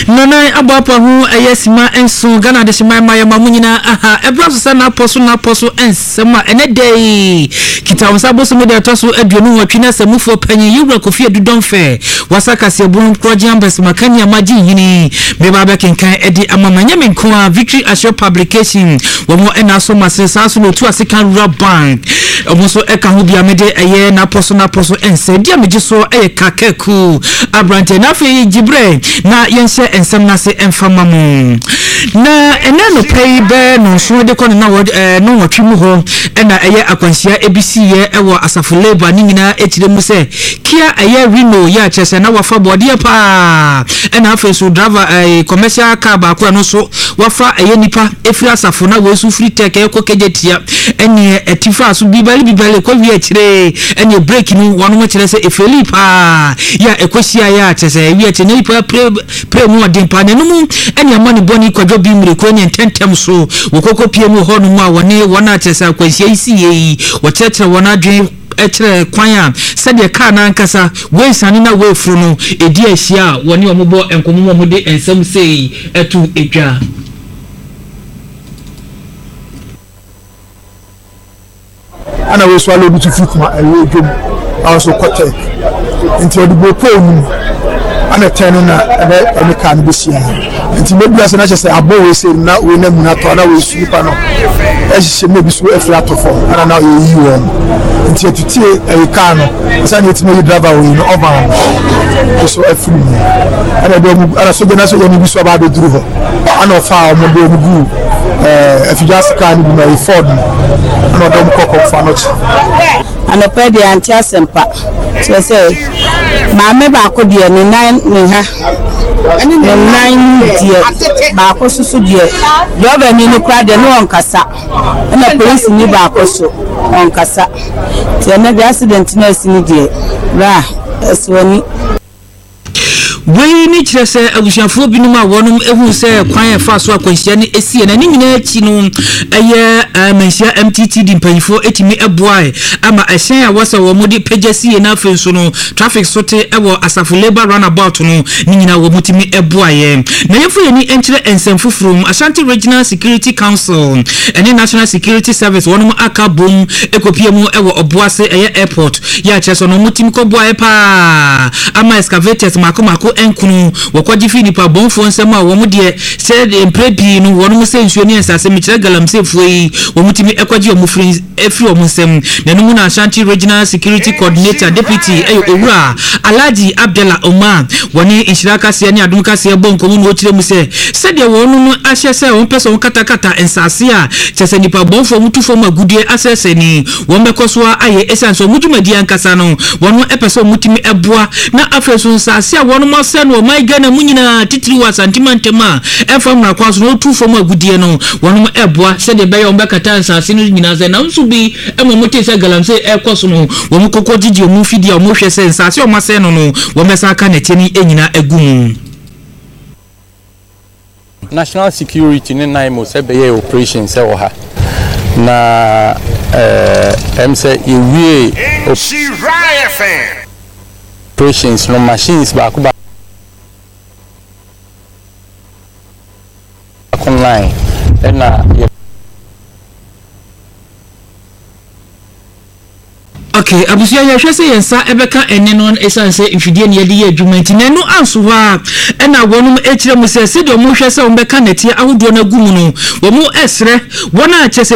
Nana abapa hu ayesima enso Ghana de shima maya mamunyina aha ebra so na aposo ensema ene day kita wonsa boso me de toso aduonu watwina samufo panyi yura kofi adudon fe wasaka se bun project ambas makania maji yini me ba kenkan edi amamanya menkoa Victory Assure Publication womo ena so masesa so no tu African Rural Bank omoso eka hu bia me de eye na aposo ense dia meji so eye kakeku abrante na fe jibre na yense ensem na se enfama mu na enano pay be no so de kono na no watwimu ho na eye akwansia ebisiye ewo asafo labor ni nyina etire mu se kia eye rino ya chese na wafa body pa na afa so driver commercial car ba ko no so wafa eye nipa efiri asafo na we su free tech ko kejetia ene etifa so bibali ko wi akire ene break ni wono mo kire se efeli pa ya ekosia ya chese wi akire nipa pre mu odin pa ne no mu ene amani boni kwadwo bi mire ko ene tentem so wokoko pie mu ho no mu a wona chese akwansia isi yi wocheche wona dwen etre kwanya sede ka na nkasa we sane na we furu no edi ahia woni omobo enkomo mo de ensem sei etu edwa ana we so alo bitu fikuma ewe dwom also kotek nti odi bo ponu ana tenu na ebe kan bisia nti mebi ase na chese abo we se na we na mu na to na we supa no ehye mebi so efra to fo ana na yi won nti etutie kan no asa na etime driver we no oba so efru ana do mu ana so gena so yemi bi so ba do duru ho ana ofa mo do mu gu efijas kan bi na Ford ana do mu kokko fa no ana pe de anti asempa so say maame ba ko de ni nan ni ha ani nan die ba ko susu die do ba ni kura de no onkasa na police ni ba ko so onkasa te na bi accident na sini die ra eswani we ni kire se agushafo binum a wonum ehu se kwan fa so akwanhia ni esie na ni nyina achi no eye manhia MTT di mpanyifo etimi eboae ama ahyen a wasa wo mudi pejasie na afenso no traffic sote ewo asafo labor runabout no ni nyina wo mutimi eboae na yefo ye ni enkire ensemfufrum Ashanti Regional Security Council ene National Security Service wonum aka bom ekopie mu ewo oboase eye airport ya cheso no mutimi ko boae pa ama excavators mako enkunu wakwaji fini pa bonfo nsema wo mu de se de emprebi no wono mu se nsuoni ensase mi kire galamse fuyi wo mutimi ekwaji o mu free efri o mu nsem na no mu na Ashanti Regional Security Coordinator Deputy Owura Alhaji Abdallah Omar woni inshiraka se ni adumka se bonko mu no kire mu se de wono no ahye se won person katakata ensase a chese nipa bonfo mutufo magudie asese ni won bekoso aye esanso mudumadi ankasa no wono epeso mutimi eboa na afeso nsase a wono no my Ghana munyina titiri wa santimantema efam na kwaso no tu fom agudie no wonom eboa se de beyo mbekata nsase no nyina ze na nso bi emomote se galamse ekoso no wom kokko gigi omu fidi omu hwe se nsase o mase no no womesa aka na tieni enyina agum National Security ne naimo se beye operation se wo ha na MC ewie operations no machines ba ko online and okay abusia ya hwese yensa ebeka ene no esanse mfidie ne yede adwumenti na no anso ha na wonum ekire mu se de mu hwese ombeka netie ahodo na gumu no wo mu esre wona achese